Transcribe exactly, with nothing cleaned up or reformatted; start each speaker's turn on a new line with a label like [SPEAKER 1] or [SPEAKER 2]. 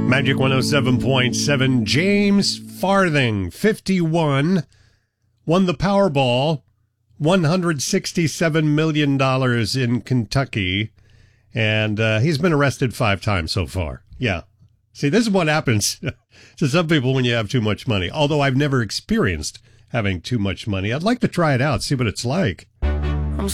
[SPEAKER 1] Magic one oh seven point seven. James Farthing, fifty-one, won the Powerball, one hundred sixty-seven million dollars in Kentucky, and uh, he's been arrested five times so far. Yeah. See, this is what happens to some people when you have too much money, although I've never experienced having too much money. I'd like to try it out, see what it's like.